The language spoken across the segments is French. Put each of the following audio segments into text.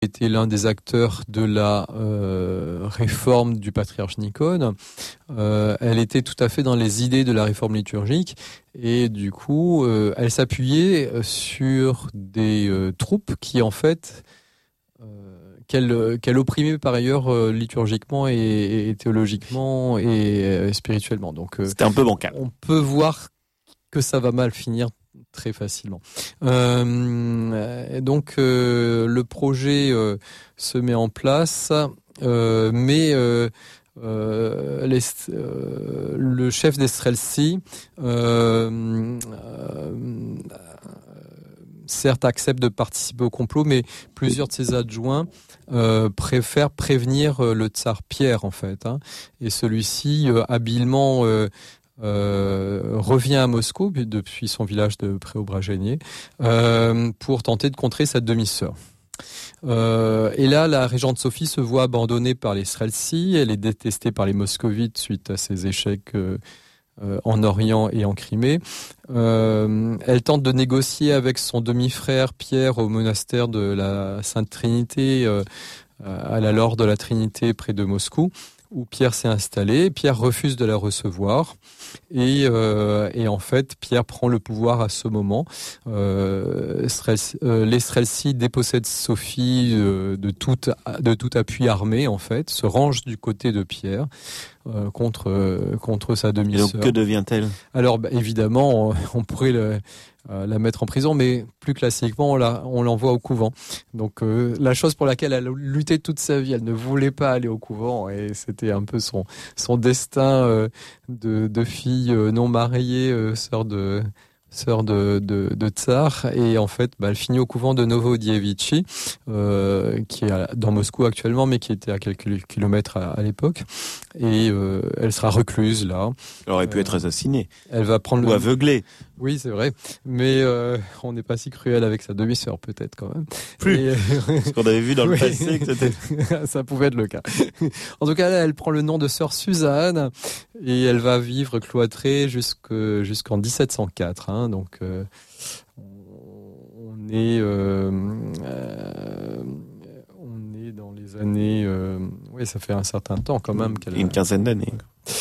était l'un des acteurs de la réforme du patriarche Nicône. Elle était tout à fait dans les idées de la réforme liturgique et du coup, elle s'appuyait sur des troupes qui en fait qu'elle opprimait par ailleurs liturgiquement et théologiquement et spirituellement. Donc c'était un peu bancal. On peut voir que ça va mal finir très facilement. Donc le projet se met en place, mais le chef d'Estrelsi certes accepte de participer au complot, mais plusieurs de ses adjoints préfèrent prévenir le tsar Pierre en fait, hein, et celui-ci habilement revient à Moscou depuis son village de Préobrajenie pour tenter de contrer sa demi-sœur. Et là, la régente Sophie se voit abandonnée par les Streltsy. Elle est détestée par les moscovites suite à ses échecs en Orient et en Crimée. Elle tente de négocier avec son demi-frère Pierre au monastère de la Sainte Trinité, à la Laure de la Trinité près de Moscou, où Pierre s'est installé. Pierre refuse de la recevoir et en fait Pierre prend le pouvoir à ce moment. Les Streltsy dépossèdent Sophie de tout appui armé en fait, se rangent du côté de Pierre contre sa demi-sœur. Et donc que devient-elle ? Alors évidemment on pourrait la mettre en prison, mais plus classiquement, on l'envoie au couvent. Donc la chose pour laquelle elle a lutté toute sa vie, elle ne voulait pas aller au couvent, et c'était un peu son destin de fille non mariée, sœur de tsar, et en fait elle finit au couvent de Novodievichi, qui est dans Moscou actuellement, mais qui était à quelques kilomètres à l'époque, et elle sera recluse là. Elle aurait pu être assassinée. Elle va prendre ou aveuglée. Oui, c'est vrai, mais on n'est pas si cruel avec sa demi-sœur, peut-être quand même. Plus, parce qu'on avait vu dans le passé que c'était... Ça pouvait être le cas. En tout cas, là, elle prend le nom de sœur Suzanne et elle va vivre cloîtrée jusqu'en 1704. Hein, donc, on est dans les années... oui, ça fait un certain temps quand même. Une quinzaine d'années.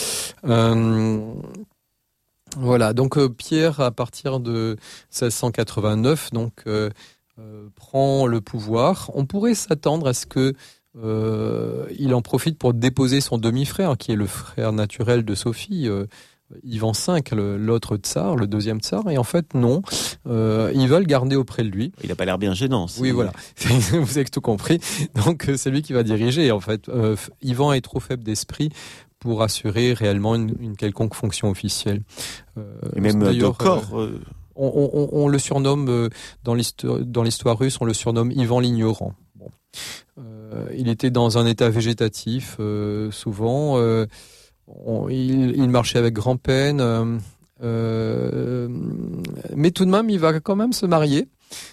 Voilà, donc Pierre, à partir de 1689, donc prend le pouvoir. On pourrait s'attendre à ce que il en profite pour déposer son demi-frère, qui est le frère naturel de Sophie, Ivan V, l'autre tsar, le deuxième tsar. Et en fait, non, il va le garder auprès de lui. Il n'a pas l'air bien gênant. Oui, voilà, vous avez tout compris. Donc c'est lui qui va diriger. En fait, Ivan est trop faible d'esprit pour assurer réellement une quelconque fonction officielle. Et même de corps. On le surnomme, dans l'histoire russe, on le surnomme Ivan l'ignorant. Bon. Il était dans un état végétatif, souvent. Il marchait avec grand-peine. Mais tout de même, il va quand même se marier.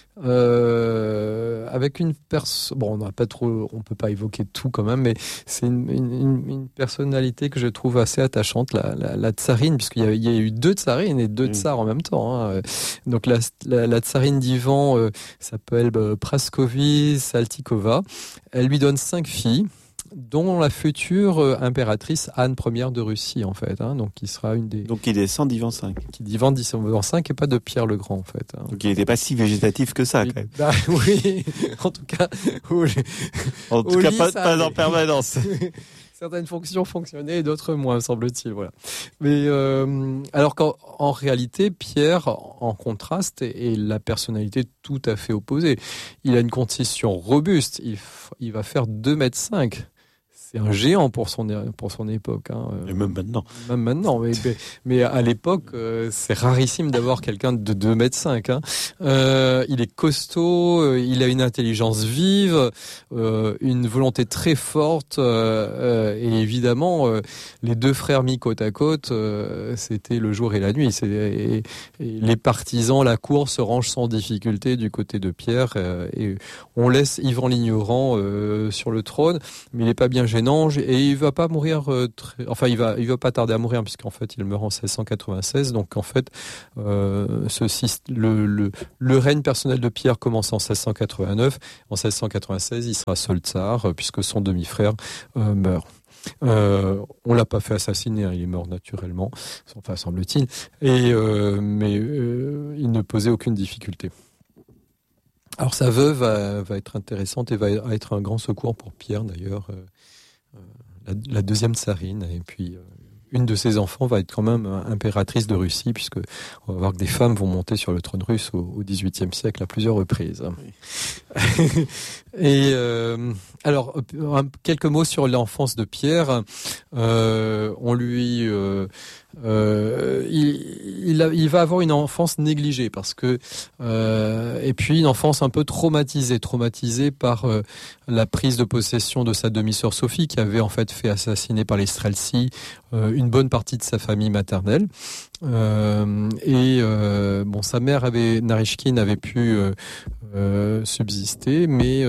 Avec une personne, bon, on peut pas évoquer tout quand même, mais c'est une personnalité que je trouve assez attachante, la tsarine, puisqu'il y a eu deux tsarines et deux tsars en même temps. Hein. Donc la tsarine d'Ivan s'appelle Praskovie Saltykova. Elle lui donne 5 filles, dont la future impératrice Anne Ière de Russie, en fait, hein, donc qui sera une des... Donc il descend d'Ivan V. Qui d'Ivan V et pas de Pierre le Grand, en fait. Hein. Donc il n'était pas si végétatif que ça, quand même. Bah, oui, en tout cas... Pas en permanence. Certaines fonctions fonctionnaient et d'autres moins, semble-t-il. Voilà. Mais alors qu'en réalité, Pierre, en contraste, est la personnalité tout à fait opposée. Il a une constitution robuste. Il va faire 2,5 m. C'est un géant pour son époque. Hein. Et même maintenant. Même maintenant. Mais à l'époque, c'est rarissime d'avoir quelqu'un de 2,5 m. Hein. Il est costaud, il a une intelligence vive, une volonté très forte. Et évidemment, les deux frères mis côte à côte, c'était le jour et la nuit. Et les partisans, la cour se range sans difficulté du côté de Pierre. Et on laisse Ivan l'ignorant sur le trône, mais il n'est pas bien gêné gênant, et il va pas mourir il va pas tarder à mourir, puisqu'en fait il meurt en 1696. Donc en fait le règne personnel de Pierre commence en 1689. En 1696 il sera seul tsar, puisque son demi-frère meurt. On l'a pas fait assassiner, il est mort naturellement, enfin semble-t-il, mais il ne posait aucune difficulté. Alors sa veuve va être intéressante et va être un grand secours pour Pierre d'ailleurs, la deuxième tsarine, et puis une de ses enfants va être quand même impératrice de Russie, puisque on va voir que des femmes vont monter sur le trône russe au XVIIIe siècle à plusieurs reprises. Oui. Et alors quelques mots sur l'enfance de Pierre. On lui il va avoir une enfance négligée, parce que et puis une enfance un peu traumatisée par la prise de possession de sa demi-sœur Sophie, qui avait en fait fait assassiner par les Streltsy une bonne partie de sa famille maternelle. Sa mère Narychkine avait pu subsister, mais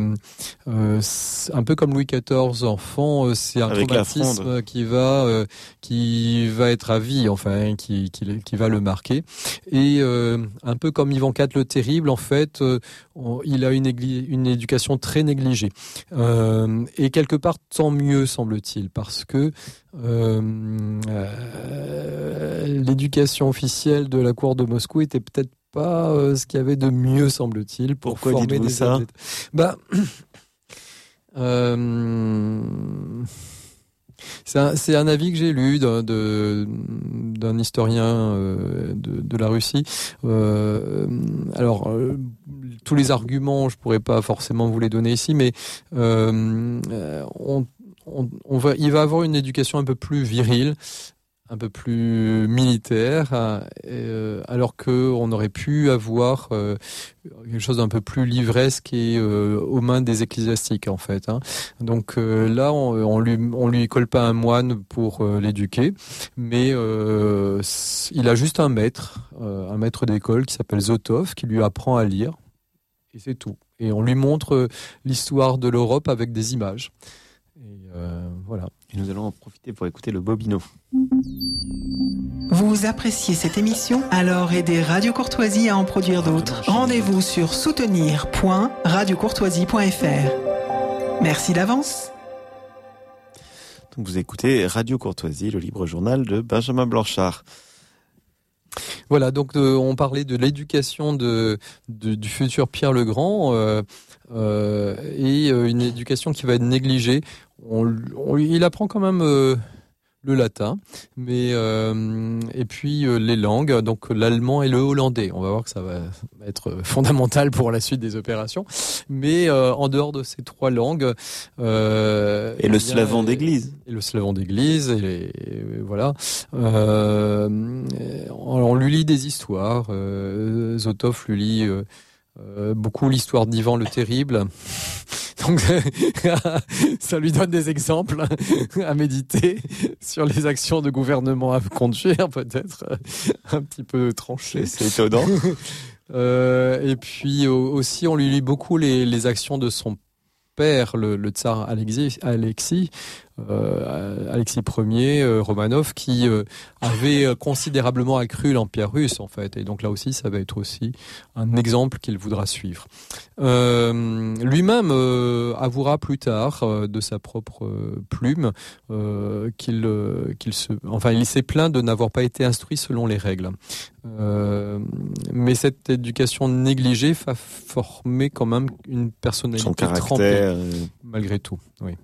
un peu comme Louis XIV enfant, c'est un traumatisme qui va être à vie, enfin qui va le marquer. Et un peu comme Ivan IV le Terrible, en fait, il a une éducation très négligée. Et quelque part, tant mieux, semble-t-il, parce que l'éducation officielle de la cour de Moscou était peut-être pas ce qu'il y avait de mieux, semble-t-il, pour former des athlètes. C'est un avis que j'ai lu d'un historien de la Russie. Tous les arguments, je pourrais pas forcément vous les donner ici, mais il va avoir une éducation un peu plus virile, un peu plus militaire, alors que on aurait pu avoir quelque chose d'un peu plus livresque et aux mains des ecclésiastiques, en fait. Donc là, on lui colle pas un moine pour l'éduquer, mais il a juste un maître d'école qui s'appelle Zotov, qui lui apprend à lire, et c'est tout. Et on lui montre l'histoire de l'Europe avec des images. Et voilà. Et nous allons en profiter pour écouter le Bobino. Vous appréciez cette émission? Alors aidez Radio Courtoisie à en produire d'autres. Rendez-vous sur soutenir.radiocourtoisie.fr. Merci d'avance. Donc vous écoutez Radio Courtoisie, le libre journal de Benjamin Blanchard. Voilà, donc on parlait de l'éducation du futur Pierre le Grand, et une éducation qui va être négligée. Il apprend quand même le latin, mais et puis les langues, donc l'allemand et le hollandais. On va voir que ça va être fondamental pour la suite des opérations. Mais en dehors de ces trois langues, et le slavon d'église. Et le slavon d'église, et voilà. On lui lit des histoires. Zotov lui lit beaucoup l'histoire d'Ivan le Terrible. Donc ça lui donne des exemples à méditer sur les actions de gouvernement à conduire, peut-être un petit peu tranché. C'est étonnant. Et puis aussi, on lui lit beaucoup les actions de son père, le tsar Alexis Ier Romanov, qui avait considérablement accru l'Empire russe, en fait. Et donc là aussi, ça va être aussi un exemple qu'il voudra suivre. Lui-même avouera plus tard, de sa propre plume, il s'est plaint de n'avoir pas été instruit selon les règles. Mais cette éducation négligée va former quand même une personnalité trempée, malgré tout. Oui.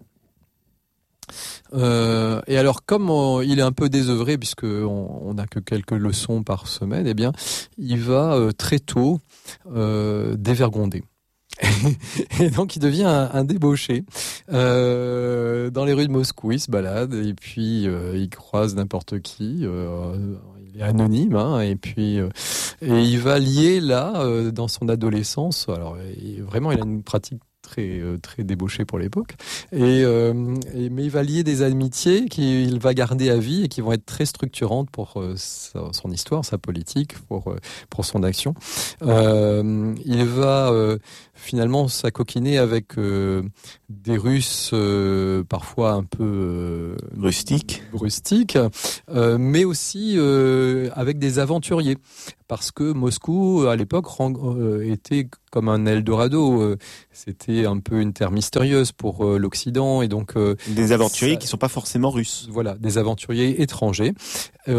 Et alors, comme il est un peu désœuvré, puisque on n'a que quelques leçons par semaine, eh bien, il va très tôt dévergonder. Et donc il devient un débauché dans les rues de Moscou. Il se balade et puis il croise n'importe qui. Il est anonyme, et puis et il va lier là dans son adolescence. Alors vraiment, il a une pratique très débauché pour l'époque. Mais il va lier des amitiés qu'il va garder à vie et qui vont être très structurantes pour son histoire, sa politique, pour son action. Il va finalement s'acoquiner avec des Russes parfois un peu rustiques, mais aussi avec des aventuriers. Parce que Moscou, à l'époque, était comme un Eldorado. C'était un peu une terre mystérieuse pour l'Occident. Et donc, des aventuriers qui ne sont pas forcément russes. Voilà, des aventuriers étrangers. Et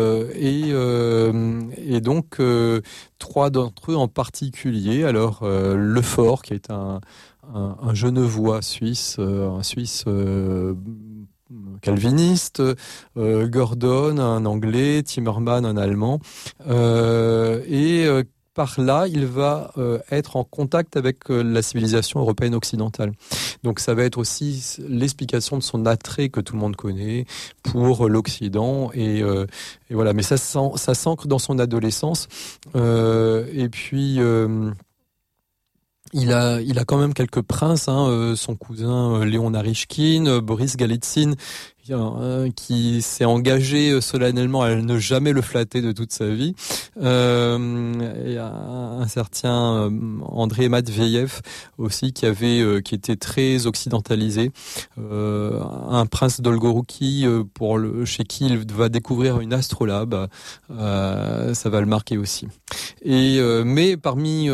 donc, 3 d'entre eux en particulier. Alors, Lefort, qui est un Genevois suisse, un Suisse calviniste, Gordon, un Anglais, Timmerman, un Allemand, par là, il va être en contact avec la civilisation européenne occidentale. Donc ça va être aussi l'explication de son attrait que tout le monde connaît pour l'Occident et voilà. Mais ça s'ancre dans son adolescence et puis. Il a quand même quelques princes, son cousin Léon Narychkine, Boris Galitsine, qui s'est engagé solennellement à ne jamais le flatter de toute sa vie. Et un certain André Matveyev aussi qui était très occidentalisé, un prince Dolgorouki chez qui il va découvrir une astrolabe, ça va le marquer aussi. Mais parmi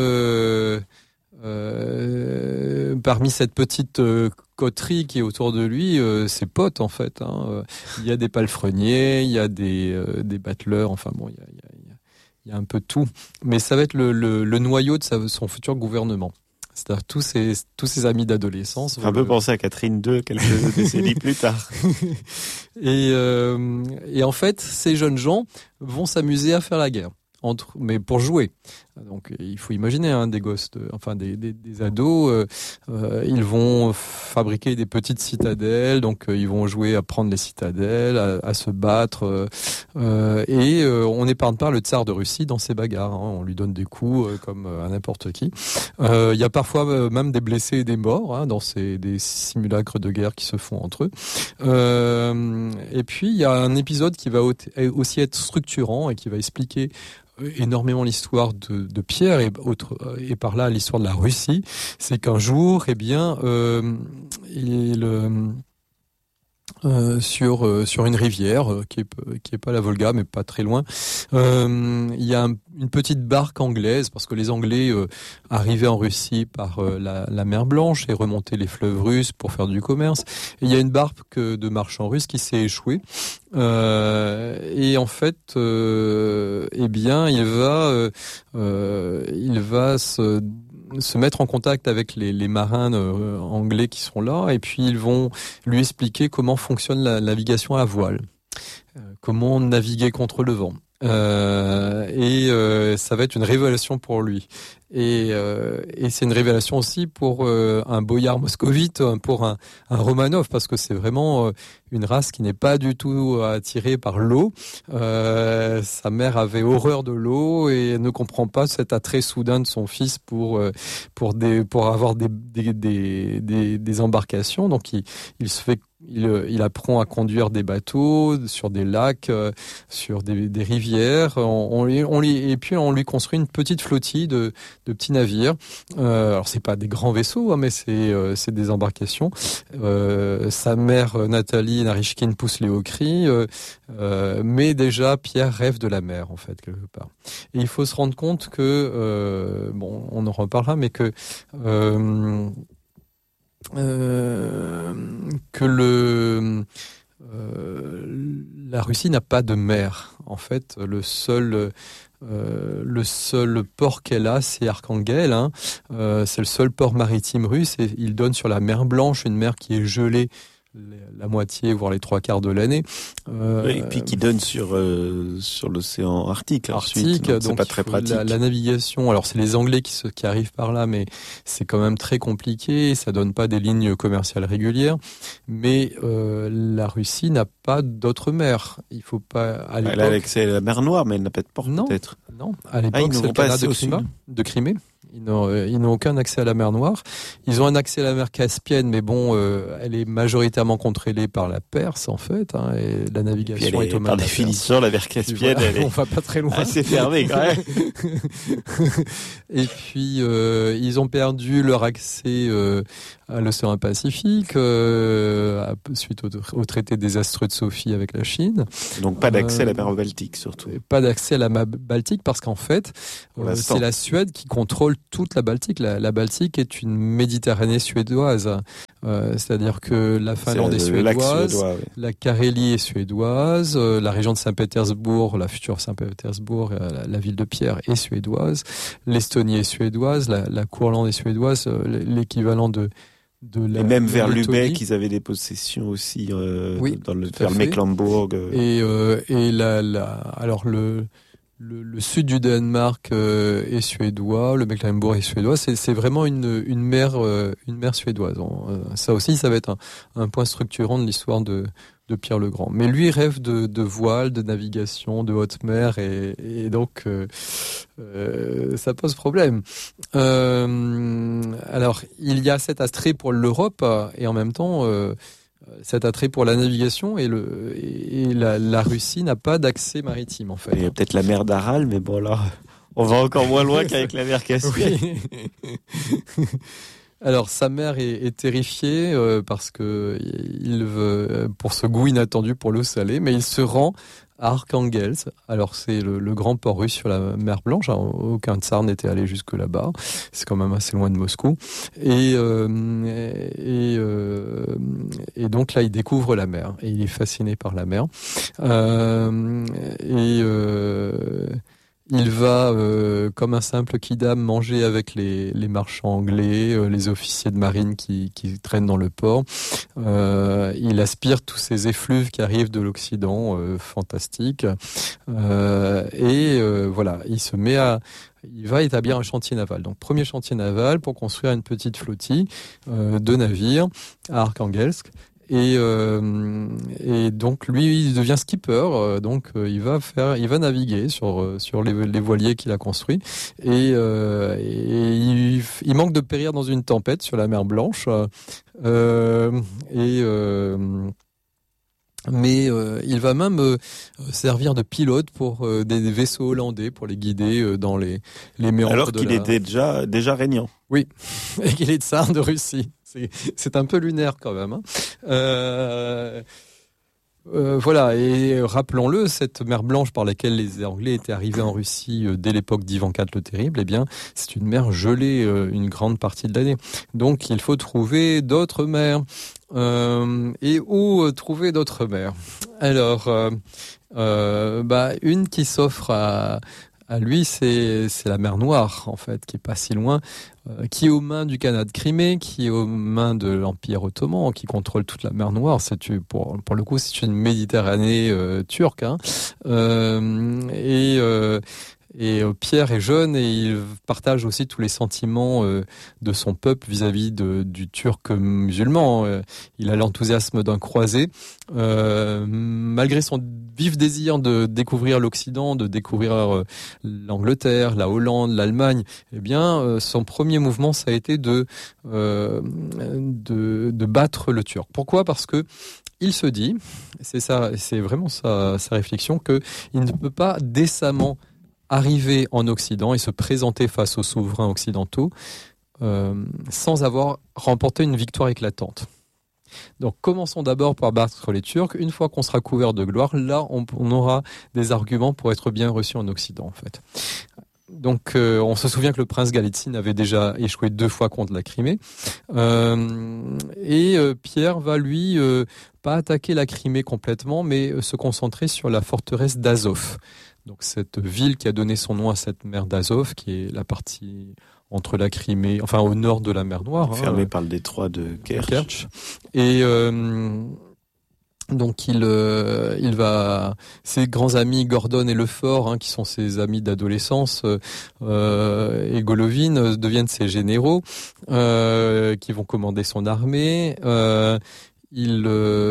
cette petite coterie qui est autour de lui, ses potes en fait. Il y a des palefreniers, il y a des bateleurs. Enfin bon, il y a un peu de tout. Mais ça va être le noyau de son futur gouvernement. C'est-à-dire tous ses amis d'adolescence. Un peu penser à Catherine II quelques décennies plus tard. Et en fait, ces jeunes gens vont s'amuser à faire la guerre. Mais pour jouer. Donc il faut imaginer des gosses, des ados, ils vont fabriquer des petites citadelles, donc ils vont jouer à prendre les citadelles, à se battre, et on n'épargne pas le tsar de Russie dans ces bagarres. On lui donne des coups comme à n'importe qui. Il y a parfois même des blessés et des morts dans des simulacres de guerre qui se font entre eux. Et puis il y a un épisode qui va aussi être structurant et qui va expliquer énormément l'histoire de Pierre et par là l'histoire de la Russie. C'est qu'un jour, sur une rivière qui est pas la Volga mais pas très loin, il y a une petite barque anglaise parce que les Anglais arrivaient en Russie par la mer Blanche et remontaient les fleuves russes pour faire du commerce. Et il y a une barque de marchands russes qui s'est échouée. Et en fait, il va se mettre en contact avec les marins anglais qui sont là, et puis ils vont lui expliquer comment fonctionne la navigation à voile, comment naviguer contre le vent. Ça va être une révélation pour lui. Et c'est une révélation aussi pour un boyard moscovite, pour un Romanov, parce que c'est vraiment une race qui n'est pas du tout attirée par l'eau. Sa mère avait horreur de l'eau et ne comprend pas cet attrait soudain de son fils pour avoir des embarcations. Donc il apprend à conduire des bateaux sur des lacs, sur des rivières. Et puis on lui construit une petite flottille de petits navires. Alors c'est pas des grands vaisseaux, mais c'est des embarcations. Sa mère Nathalie Narychkine pousse les hauts cris, mais déjà Pierre rêve de la mer en fait quelque part. Et il faut se rendre compte que on en reparlera, mais que la Russie n'a pas de mer. En fait, le seul port qu'elle a, c'est Arkhangel. C'est le seul port maritime russe et il donne sur la mer Blanche, une mer qui est gelée la moitié, voire les 3/4 de l'année. Et puis qui donne sur l'océan Arctique. Arctique, donc c'est pas très pratique. La navigation, alors c'est les Anglais qui arrivent par là, mais c'est quand même très compliqué. Ça donne pas des lignes commerciales régulières. Mais la Russie n'a pas pas d'autres mers. Il faut pas. À l'époque, elle a accès à la mer Noire, mais elle n'a pas de port, peut-être. Non. À l'époque, c'est le canal de Crimée. Ils n'ont aucun accès à la mer Noire. Ils ont un accès à la mer Caspienne, mais bon, elle est majoritairement contrôlée par la Perse, en fait, hein, et la navigation est aux mains par de la définition, la mer Caspienne, on va pas très loin. C'est fermé, quand même. Et puis, ils ont perdu leur accès à l'océan Pacifique suite au traité désastreux de Sofie avec la Chine. Donc pas d'accès à la mer Baltique, surtout. Pas d'accès à la mer Baltique parce qu'en fait, c'est la Suède qui contrôle toute la Baltique. La Baltique est une Méditerranée suédoise. C'est-à-dire que la Finlande est suédoise, la Carélie est suédoise, la région de Saint-Pétersbourg, la future Saint-Pétersbourg, la ville de Pierre est suédoise, l'Estonie est suédoise, la Courlande est suédoise, l'équivalent de et même vers Lübeck, ils avaient des possessions aussi vers le Mecklembourg. Et alors le sud du Danemark est suédois, le Mecklembourg est suédois. C'est vraiment une mer suédoise. Ça aussi, ça va être un point structurant de l'histoire de Pierre le Grand. Mais lui rêve de voile, de navigation, de haute mer, et donc ça pose problème. Alors, il y a cet attrait pour l'Europe et en même temps cet attrait pour la navigation et la Russie n'a pas d'accès maritime en fait. Il y a peut-être la mer d'Aral, mais bon là, on va encore moins loin qu'avec la mer Caspienne. Oui. Alors sa mère est terrifiée parce que il veut pour ce goût inattendu pour l'eau salée, mais il se rend à Arkhangelsk. Alors c'est le grand port russe sur la mer Blanche. Aucun tsar n'était allé jusque là-bas. C'est quand même assez loin de Moscou. Et donc là il découvre la mer et il est fasciné par la mer. Il va, comme un simple kidam, manger avec les marchands anglais, les officiers de marine qui traînent dans le port. Il aspire tous ces effluves qui arrivent de l'Occident, fantastique. Voilà, il va établir un chantier naval. Donc, premier chantier naval pour construire une petite flottille de navires à Arkhangelsk. Et donc lui il devient skipper, il va naviguer sur les voiliers qu'il a construits et il manque de périr dans une tempête sur la mer Blanche mais il va même servir de pilote pour des vaisseaux hollandais pour les guider dans les méandres. Alors qu'il était déjà régnant. Oui, et qu'il est tsar de Russie. C'est un peu lunaire quand même. Hein. Voilà, et rappelons-le, cette mer Blanche par laquelle les Anglais étaient arrivés en Russie dès l'époque d'Ivan IV le Terrible, eh bien, c'est une mer gelée une grande partie de l'année. Donc, il faut trouver d'autres mers. Et où trouver d'autres mers ? Alors, une qui s'offre à lui, c'est la mer Noire, en fait, qui est pas si loin, qui est aux mains du Khanat de Crimée, qui est aux mains de l'Empire ottoman, qui contrôle toute la mer Noire. Pour le coup, c'est une Méditerranée turque. Hein. Et Pierre est jeune et il partage aussi tous les sentiments de son peuple vis-à-vis du Turc musulman. Il a l'enthousiasme d'un croisé. Malgré son vif désir de découvrir l'Occident, de découvrir l'Angleterre, la Hollande, l'Allemagne, eh bien, son premier mouvement, ça a été de battre le Turc. Pourquoi ? Parce que il se dit, c'est vraiment sa réflexion, que il ne peut pas décemment arriver en Occident et se présenter face aux souverains occidentaux sans avoir remporté une victoire éclatante. Donc commençons d'abord par battre les Turcs. Une fois qu'on sera couvert de gloire, là on aura des arguments pour être bien reçu en Occident en fait. Donc on se souvient que le prince Galitzine avait déjà échoué 2 fois contre la Crimée. Pierre va lui pas attaquer la Crimée complètement, mais se concentrer sur la forteresse d'Azov. Donc cette ville qui a donné son nom à cette mer d'Azov, qui est la partie entre la Crimée, enfin au nord de la mer Noire. Fermée par le détroit de Kerch. Et donc il va, ses grands amis Gordon et Lefort, qui sont ses amis d'adolescence, et Golovin deviennent ses généraux, qui vont commander son armée. il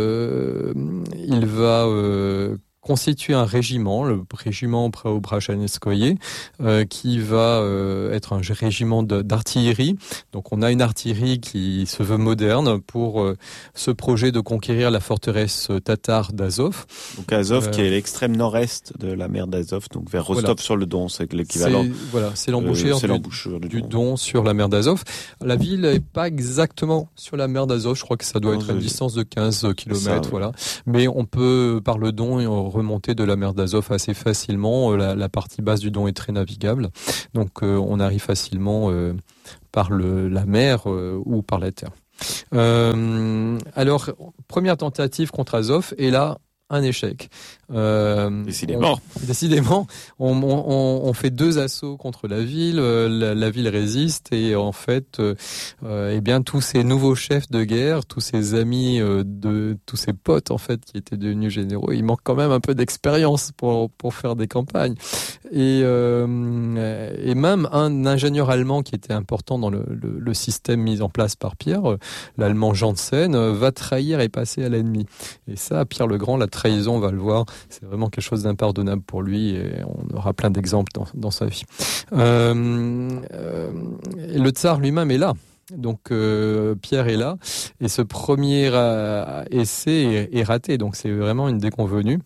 va constituer un régiment, le régiment Preobrajenskoye, qui va être un régiment d'artillerie. Donc on a une artillerie qui se veut moderne pour ce projet de conquérir la forteresse tatare d'Azov. Donc Azov qui est l'extrême nord-est de la mer d'Azov, donc vers Rostov-sur-le-Don, c'est l'équivalent. C'est l'embouchure du Don sur la mer d'Azov. La ville n'est pas exactement sur la mer d'Azov, je crois que ça doit être à une distance de 15 km, voilà. Mais on peut, par le Don, remonter de la mer d'Azov assez facilement. La partie basse du Don est très navigable, donc on arrive facilement par la mer ou par la terre. Alors, première tentative contre Azov, et là, un échec. Décidément, on fait 2 assauts contre la ville. La ville résiste et en fait, eh bien tous ces nouveaux chefs de guerre, tous ces amis tous ces potes en fait qui étaient devenus généraux, ils manquent quand même un peu d'expérience pour faire des campagnes. Et même un ingénieur allemand qui était important dans le système mis en place par Pierre, l'allemand Janssen, va trahir et passer à l'ennemi. Et ça, Pierre le Grand, la trahison, on va le voir, c'est vraiment quelque chose d'impardonnable pour lui et on aura plein d'exemples dans sa vie. Et le tsar lui-même est là. Donc Pierre est là et ce premier essai est raté. Donc c'est vraiment une déconvenue.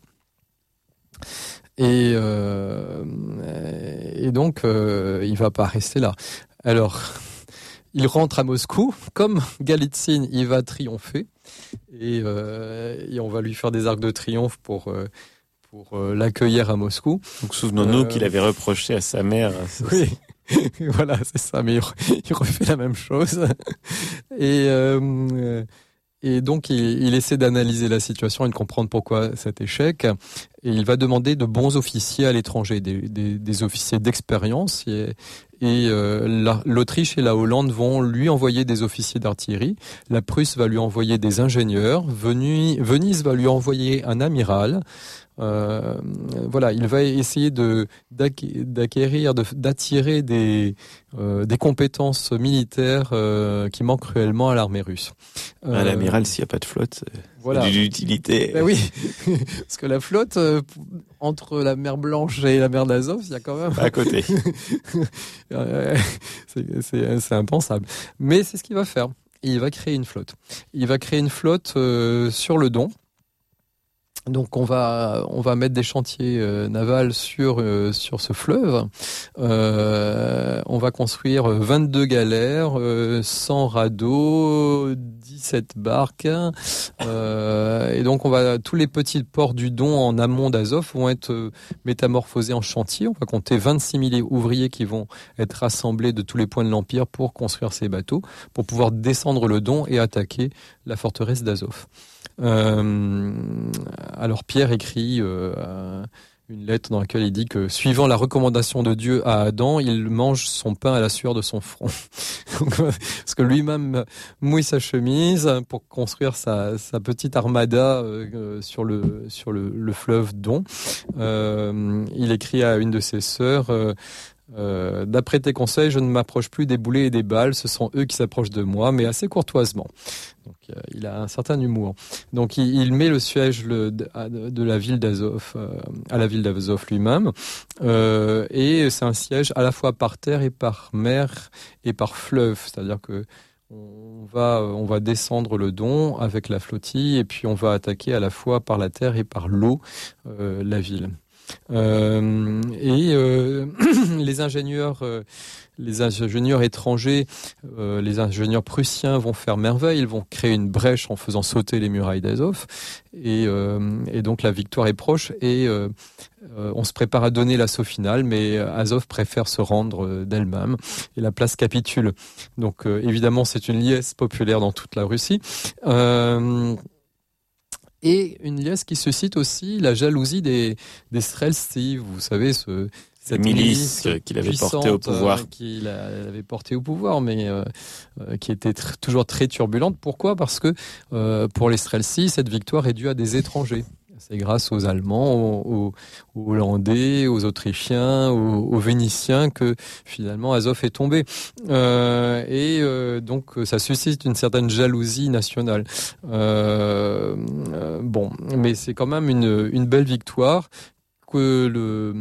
Et donc il va pas rester là. Alors il rentre à Moscou. Comme Galitzine, il va triompher et on va lui faire des arcs de triomphe pour l'accueillir à Moscou. Donc souvenons-nous qu'il avait reproché à sa mère. Oui, voilà, c'est ça. Mais il refait la même chose. Et donc il essaie d'analyser la situation et de comprendre pourquoi cet échec. Et il va demander de bons officiers à l'étranger, des officiers d'expérience. Et l'Autriche et la Hollande vont lui envoyer des officiers d'artillerie. La Prusse va lui envoyer des ingénieurs. Venise va lui envoyer un amiral. Voilà, il va essayer d'attirer des compétences militaires qui manquent cruellement à l'armée russe. L'amiral, s'il n'y a pas de flotte, voilà. C'est d'une utilité. Ben oui, parce que la flotte, entre la mer Blanche et la mer d'Azov, il y a quand même... À côté. C'est impensable. Mais c'est ce qu'il va faire. Il va créer une flotte. Il va créer une flotte sur le Don. Donc on va mettre des chantiers navals sur ce fleuve. On va construire 22 galères, 100 radeaux, 17 barques. Et donc tous les petits ports du Don en amont d'Azov vont être métamorphosés en chantier. On va compter 26 000 ouvriers qui vont être rassemblés de tous les points de l'Empire pour construire ces bateaux, pour pouvoir descendre le Don et attaquer la forteresse d'Azov. Alors Pierre écrit une lettre dans laquelle il dit que suivant la recommandation de Dieu à Adam, il mange son pain à la sueur de son front. Parce que lui-même mouille sa chemise pour construire sa petite armada sur le fleuve Don. Il écrit à une de ses sœurs d'après tes conseils, je ne m'approche plus des boulets et des balles, ce sont eux qui s'approchent de moi, mais assez courtoisement. Donc il a un certain humour. Donc il met le siège de la ville d'Azov à la ville d'Azov lui-même, et c'est un siège à la fois par terre et par mer et par fleuve, c'est-à-dire que on va descendre le Don avec la flottille et puis on va attaquer à la fois par la terre et par l'eau la ville. Les ingénieurs étrangers, les ingénieurs prussiens vont faire merveille. Ils vont créer une brèche en faisant sauter les murailles d'Azov, et donc la victoire est proche. Et on se prépare à donner l'assaut final, mais Azov préfère se rendre d'elle-même et la place capitule. Donc évidemment, c'est une liesse populaire dans toute la Russie. Et une liesse qui suscite aussi la jalousie des Streltsy, vous savez, cette milice qu'il avait portée au pouvoir. Qu'il avait portée au pouvoir, mais qui était toujours très turbulente. Pourquoi ? Parce que pour les Streltsy, cette victoire est due à des étrangers. C'est grâce aux Allemands, aux Hollandais, aux Autrichiens, aux Vénitiens que finalement Azov est tombé. Donc ça suscite une certaine jalousie nationale. Mais c'est quand même une belle victoire que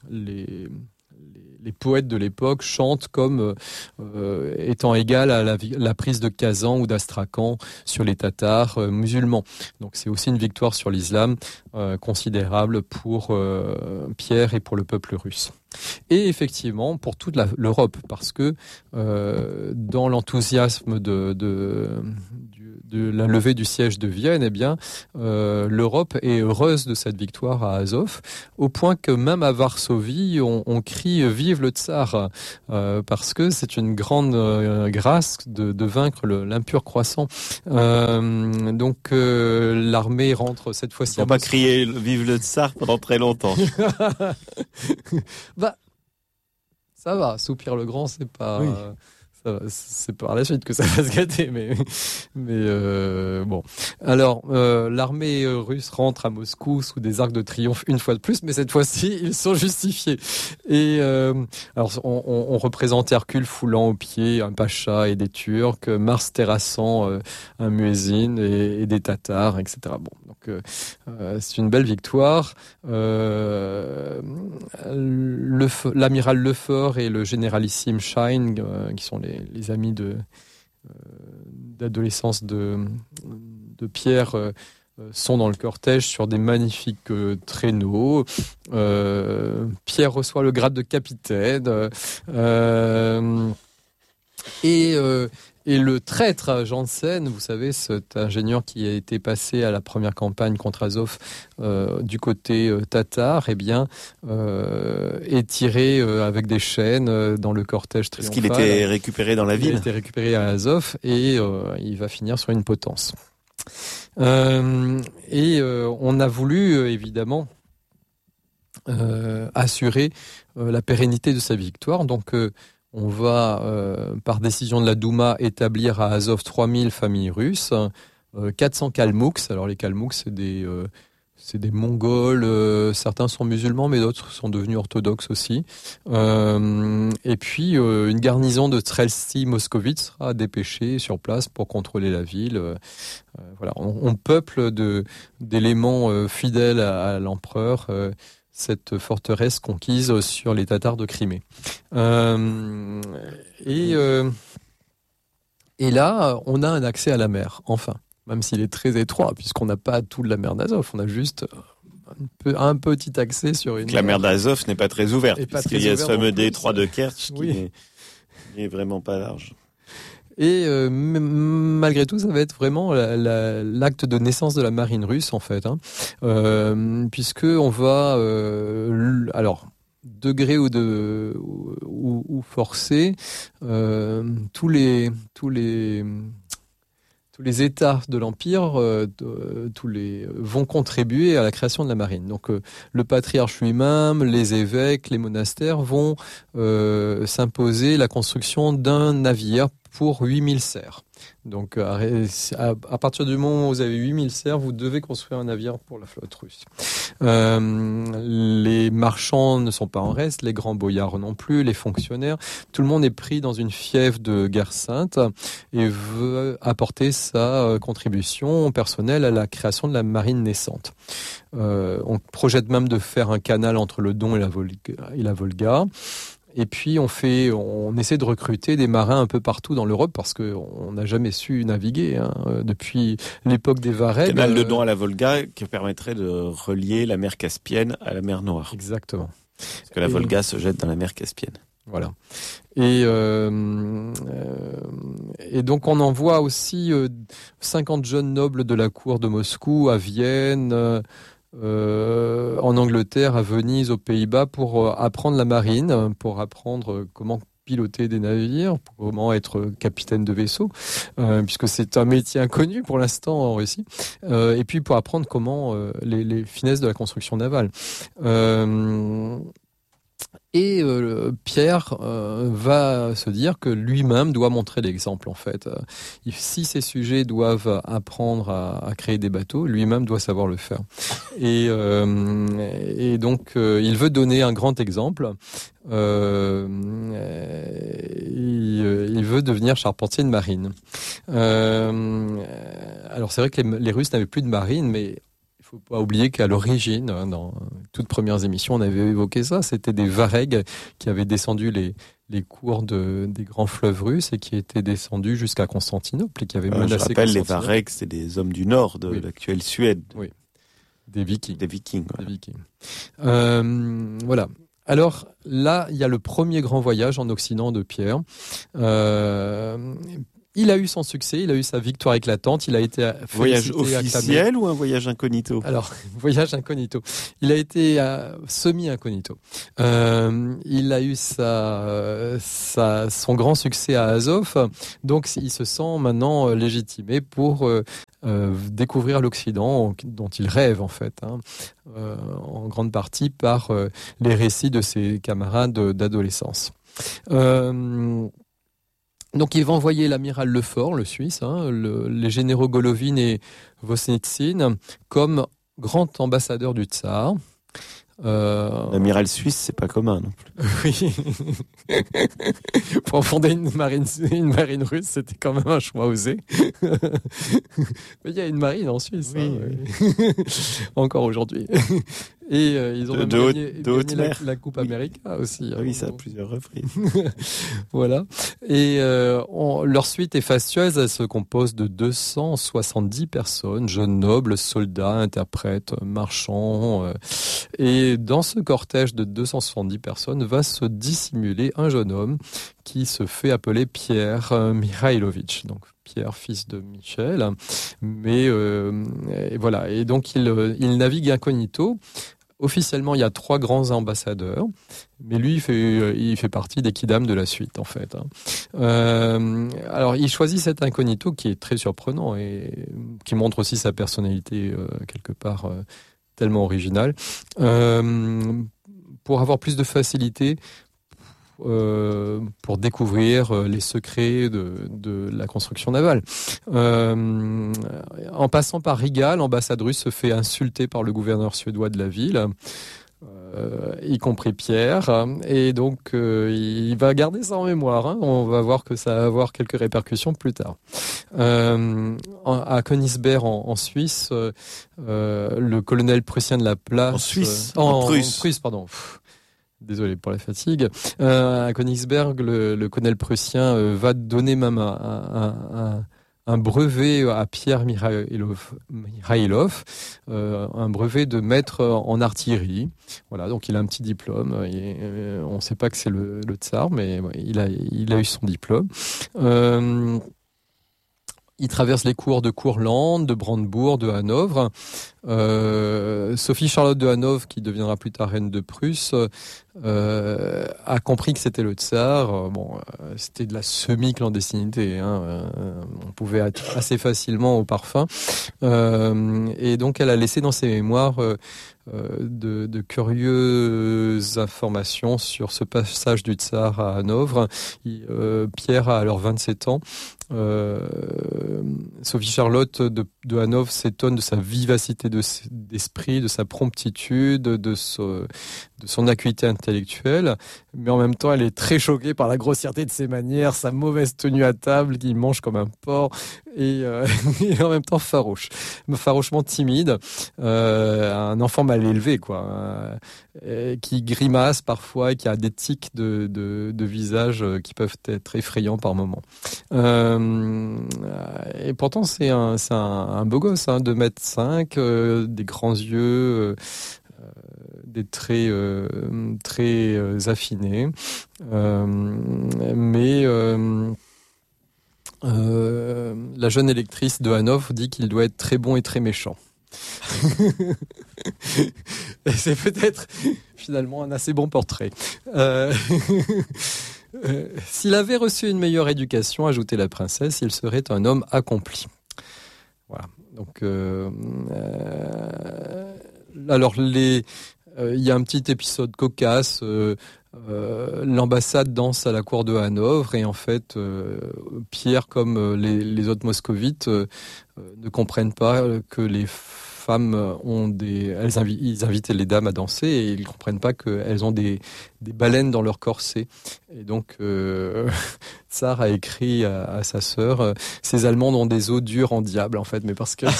les poètes de l'époque chantent comme étant égale à la prise de Kazan ou d'Astrakhan sur les Tatars musulmans. Donc c'est aussi une victoire sur l'islam considérable pour Pierre et pour le peuple russe. Et effectivement pour toute l'Europe, parce que dans l'enthousiasme de la levée du siège de Vienne, l'Europe est heureuse de cette victoire à Azov, au point que même à Varsovie, on crie « Vive le tsar !» parce que c'est une grande grâce de vaincre l'impur croissant. L'armée rentre cette fois-ci à Moscou. On va pas crier « Vive le tsar !» pendant très longtemps. Ça va, soupir le grand, c'est pas... Oui. C'est par la suite que ça va se gâter, mais bon. Alors, l'armée russe rentre à Moscou sous des arcs de triomphe une fois de plus, mais cette fois-ci, ils sont justifiés. Et alors, on représente Hercule foulant aux pieds un pacha et des Turcs, Mars terrassant un muezzin et des Tatars, etc. Bon, donc c'est une belle victoire. L'amiral Lefort et le généralissime Schein, qui sont les amis d'adolescence de Pierre, sont dans le cortège sur des magnifiques traîneaux. Pierre reçoit le grade de capitaine. Et le traître Janssen, vous savez, cet ingénieur qui a été passé à la première campagne contre Azov du côté tatar, est tiré avec des chaînes dans le cortège triomphal. Parce qu'il était récupéré dans la ville. Il a été récupéré à Azov et il va finir sur une potence. On a voulu évidemment assurer la pérennité de sa victoire. Donc on va, par décision de la Douma, établir à Azov 3000 familles russes, 400 Kalmouks. Alors les Kalmouks, c'est des Mongols, certains sont musulmans, mais d'autres sont devenus orthodoxes aussi. Et puis, une garnison de Streltsy moscovite sera dépêchée sur place pour contrôler la ville. Voilà, on peuple d'éléments fidèles à l'empereur cette forteresse conquise sur les Tatars de Crimée. Et là, on a un accès à la mer, enfin, même s'il est très étroit, puisqu'on n'a pas tout de la mer d'Azov, on a juste un petit accès sur une... La mer d'Azov n'est pas très ouverte, puisqu'il y a ce fameux détroit de Kertch qui n'est vraiment pas large. Et malgré tout, ça va être vraiment l'acte de naissance de la marine russe, en fait, puisque on va, alors, degré ou forcé, tous les États de l'Empire vont contribuer à la création de la marine. Donc le patriarche lui-même, les évêques, les monastères vont s'imposer la construction d'un navire pour 8000 serfs. Donc à partir du moment où vous avez 8000 serfs, vous devez construire un navire pour la flotte russe. Les marchands ne sont pas en reste, les grands boyards non plus, les fonctionnaires. Tout le monde est pris dans une fièvre de guerre sainte et veut apporter sa contribution personnelle à la création de la marine naissante. On projette même de faire un canal entre le Don et la Volga. Et puis on essaie de recruter des marins un peu partout dans l'Europe parce qu'on n'a jamais su naviguer depuis l'époque des Varegs. Le canal de Don à la Volga qui permettrait de relier la mer Caspienne à la mer Noire. Exactement. Parce que la Volga se jette dans la mer Caspienne. Voilà. Et donc on envoie aussi 50 jeunes nobles de la cour de Moscou à Vienne, en Angleterre, à Venise, aux Pays-Bas, pour apprendre la marine, pour apprendre comment piloter des navires, comment être capitaine de vaisseau, puisque c'est un métier inconnu pour l'instant en Russie, et puis pour apprendre comment les finesses de la construction navale. Et Pierre va se dire que lui-même doit montrer l'exemple en fait. Si ces sujets doivent apprendre à créer des bateaux, lui-même doit savoir le faire. Et donc il veut donner un grand exemple. Il veut devenir charpentier de marine. Alors c'est vrai que les Russes n'avaient plus de marine, mais il faut pas oublier qu'à l'origine, dans toutes premières émissions, on avait évoqué ça. C'était des varègues qui avaient descendu les cours des grands fleuves russes et qui étaient descendus jusqu'à Constantinople et qui avaient menacé je rappelle, les Constantinople. varègues, c'est des hommes du nord de l'actuelle Suède. Oui, des Vikings. Des Vikings. Voilà. Des Vikings. Voilà. Alors là, il y a le premier grand voyage en Occident de Pierre. Il a eu son succès, il a eu sa victoire éclatante, il a été voyage félicité, officiel acclamé. ou un voyage incognito? Alors, voyage incognito. Il a été semi-incognito. Il a eu son grand succès à Azov, donc il se sent maintenant légitimé pour découvrir l'Occident dont il rêve en fait, en grande partie par les récits de ses camarades d'adolescence. Donc il va envoyer l'amiral Lefort, le Suisse, les généraux Golovin et Vosnitsyn comme grand ambassadeur du tsar. L'amiral suisse, c'est pas commun non plus. Oui. Pour fonder une marine russe, c'était quand même un choix osé. Mais il y a une marine en Suisse, oui. Encore aujourd'hui. Et ils ont même gagné la Coupe América aussi. Oui, ça à plusieurs reprises. Voilà. Et leur suite est fastueuse. Elle se compose de 270 personnes, jeunes nobles, soldats, interprètes, marchands. Et dans ce cortège de 270 personnes va se dissimuler un jeune homme qui se fait appeler Pierre Mikhailovitch. Donc Pierre, fils de Michel. Mais et voilà. Et donc il navigue incognito. Officiellement, il y a 3 grands ambassadeurs, mais lui, il fait partie des kidams de la suite, en fait. Alors, il choisit cet incognito qui est très surprenant et qui montre aussi sa personnalité quelque part tellement originale, pour avoir plus de facilité pour découvrir les secrets de la construction navale. En passant par Riga, l'ambassade russe se fait insulter par le gouverneur suédois de la ville, y compris Pierre, et donc il va garder ça en mémoire. On va voir que ça va avoir quelques répercussions plus tard. À Königsberg en Suisse, le colonel prussien de la place... En Suisse en Prusse, pardon. Désolé pour la fatigue. À Königsberg, le colonel prussien va donner même un brevet à Pierre Mikhailov, un brevet de maître en artillerie. Voilà, donc il a un petit diplôme. On ne sait pas que c'est le tsar, mais il a eu son diplôme. Il traverse les cours de Courland, de Brandebourg, de Hanovre. Sophie Charlotte de Hanovre, qui deviendra plus tard reine de Prusse, a compris que c'était le tsar. C'était de la semi-clandestinité. On pouvait être assez facilement au parfum. Et donc, elle a laissé dans ses mémoires de curieuses informations sur ce passage du tsar à Hanovre. Pierre a alors 27 ans. Sophie Charlotte de Hanovre s'étonne de sa vivacité d'esprit, de sa promptitude, de son acuité intellectuelle, mais en même temps elle est très choquée par la grossièreté de ses manières, sa mauvaise tenue à table, qu'il mange comme un porc, et en même temps farouchement timide, un enfant mal élevé quoi, qui grimace parfois et qui a des tics de visage qui peuvent être effrayants par moments. Et pourtant c'est un beau gosse, 2m5, des grands yeux, des traits très affinés, mais la jeune électrice de Hanovre dit qu'il doit être très bon et très méchant. Et c'est peut-être finalement un assez bon portrait. S'il avait reçu une meilleure éducation, ajoutait la princesse, il serait un homme accompli. Voilà. Donc, alors il y a un petit épisode cocasse l'ambassade danse à la cour de Hanovre et en fait Pierre, comme les autres moscovites, ne comprennent pas que les femmes ils invitent les dames à danser et ils comprennent pas qu'elles ont des baleines dans leur corset. Et donc Tsar a écrit à sa sœur, ces Allemandes ont des os durs en diable en fait, mais parce que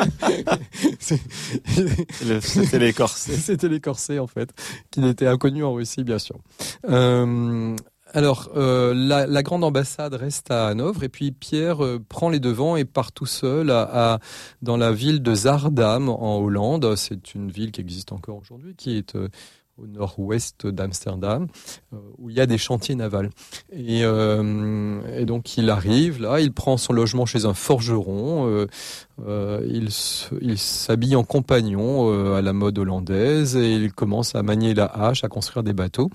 c'était les corsets. C'était les corsets en fait, qui n'étaient inconnus en Russie bien sûr. Alors, la grande ambassade reste à Hanovre et puis Pierre prend les devants et part tout seul dans la ville de Zaandam en Hollande. C'est une ville qui existe encore aujourd'hui, qui est au nord-ouest d'Amsterdam, où il y a des chantiers navals. Et donc il arrive là, il prend son logement chez un forgeron, il s'habille en compagnon à la mode hollandaise et il commence à manier la hache, à construire des bateaux.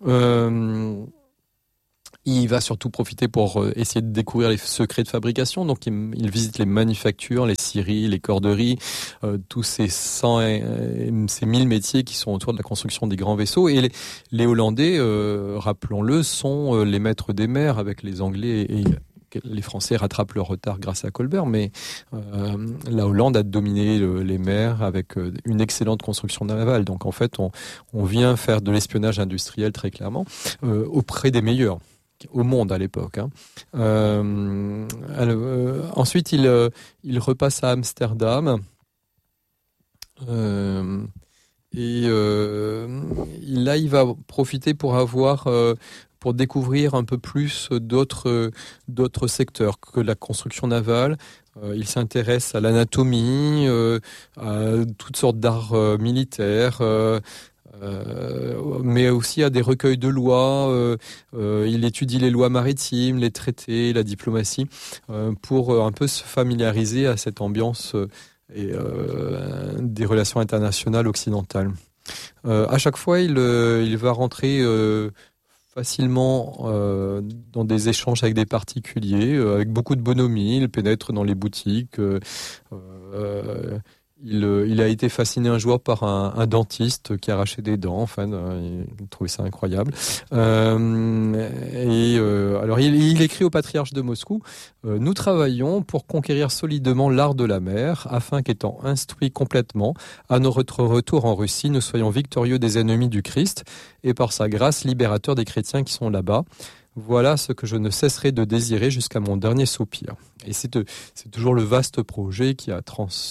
Il va surtout profiter pour essayer de découvrir les secrets de fabrication. Donc, il visite les manufactures, les scieries, les corderies, tous ces 1000 métiers qui sont autour de la construction des grands vaisseaux. Et les Hollandais, rappelons-le, sont les maîtres des mers avec les Anglais et les Français rattrapent leur retard grâce à Colbert. Mais la Hollande a dominé les mers avec une excellente construction navale. Donc, en fait, on vient faire de l'espionnage industriel très clairement auprès des meilleurs au monde à l'époque. Ensuite, il repasse à Amsterdam et là, il va profiter pour découvrir un peu plus d'autres secteurs que la construction navale. Il s'intéresse à l'anatomie, à toutes sortes d'arts militaires. Mais aussi à des recueils de lois. Il étudie les lois maritimes, les traités, la diplomatie, pour un peu se familiariser à cette ambiance des relations internationales occidentales. À chaque fois, il va rentrer facilement dans des échanges avec des particuliers, avec beaucoup de bonhomie. Il pénètre dans les boutiques. Il a été fasciné un jour par un dentiste qui arrachait des dents. Enfin, il trouvait ça incroyable. Alors, il écrit au patriarche de Moscou: nous travaillons pour conquérir solidement l'art de la mer, afin qu'étant instruits complètement, à notre retour en Russie, nous soyons victorieux des ennemis du Christ et par sa grâce libérateurs des chrétiens qui sont là-bas. Voilà ce que je ne cesserai de désirer jusqu'à mon dernier soupir. Et c'est toujours le vaste projet qui a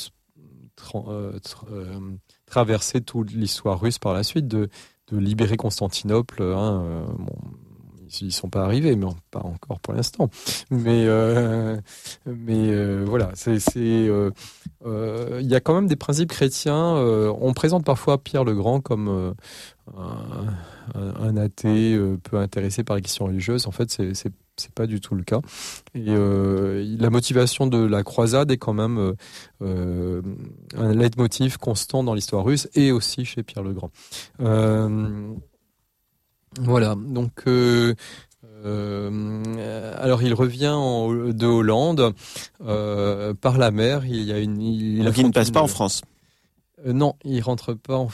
traverser toute l'histoire russe par la suite, de libérer Constantinople. Ils sont pas arrivés, mais pas encore pour l'instant. Mais voilà, il y a quand même des principes chrétiens. On présente parfois Pierre le Grand comme un athée peu intéressé par les questions religieuses. En fait, c'est pas du tout le cas. Et la motivation de la croisade est quand même un leitmotiv constant dans l'histoire russe et aussi chez Pierre le Grand. Voilà. Donc, alors il revient de Hollande par la mer. Il ne passe pas en France. Non, il rentre pas.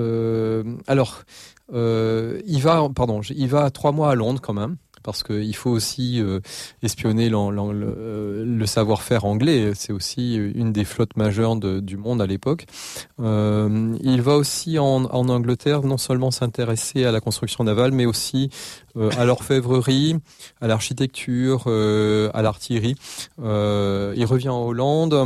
Il va 3 mois à Londres quand même, parce qu'il faut aussi espionner le savoir-faire anglais. C'est aussi une des flottes majeures du monde à l'époque. Il va aussi en Angleterre non seulement s'intéresser à la construction navale, mais aussi à l'orfèvrerie, à l'architecture, à l'artillerie. Il revient en Hollande.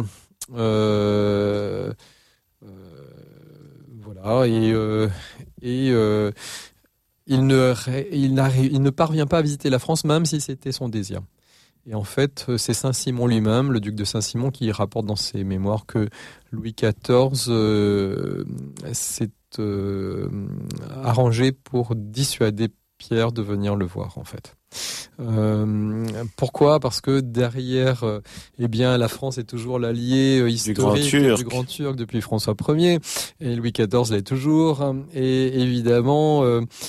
Voilà, et il ne parvient pas à visiter la France, même si c'était son désir. Et en fait, c'est Saint-Simon lui-même, le duc de Saint-Simon, qui rapporte dans ses mémoires que Louis XIV s'est arrangé pour dissuader Pierre de venir le voir, en fait. Pourquoi ? Parce que derrière, la France est toujours l'allié historique du Grand Turc depuis François Ier, et Louis XIV l'est toujours. Et évidemment,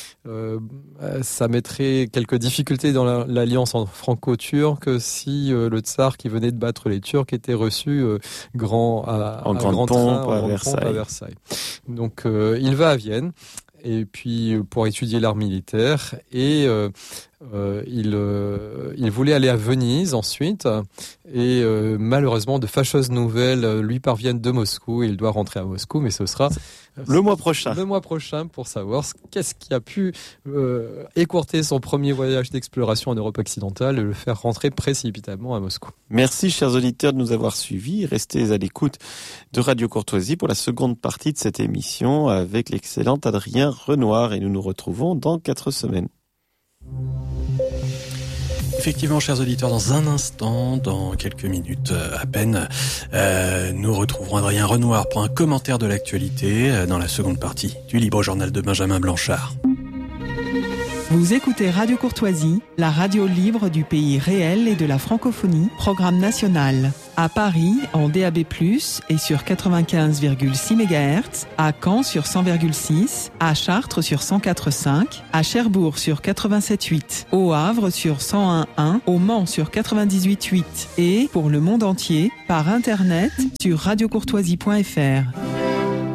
ça mettrait quelques difficultés dans l'alliance franco-turque si le tsar qui venait de battre les Turcs était reçu en grande pompe à Versailles. Donc, il va à Vienne. et puis pour étudier l'art militaire, et il voulait aller à Venise ensuite, et malheureusement de fâcheuses nouvelles lui parviennent de Moscou, et il doit rentrer à Moscou, mais ce sera le mois prochain. Le mois prochain pour savoir qu'est-ce qui a pu écourter son premier voyage d'exploration en Europe occidentale et le faire rentrer précipitamment à Moscou. Merci chers auditeurs de nous avoir suivis. Restez à l'écoute de Radio Courtoisie pour la seconde partie de cette émission avec l'excellent Adrien Renoir, et nous nous retrouvons dans 4 semaines. Effectivement, chers auditeurs, dans un instant, dans quelques minutes à peine, nous retrouverons Adrien Renoir pour un commentaire de l'actualité dans la seconde partie du Libre Journal de Benjamin Blanchard. Vous écoutez Radio Courtoisie, la radio libre du pays réel et de la francophonie, programme national. À Paris, en DAB+, et sur 95,6 MHz, à Caen sur 100,6, à Chartres sur 104,5, à Cherbourg sur 87,8, au Havre sur 101,1, au Mans sur 98,8 et, pour le monde entier, par Internet sur radiocourtoisie.fr.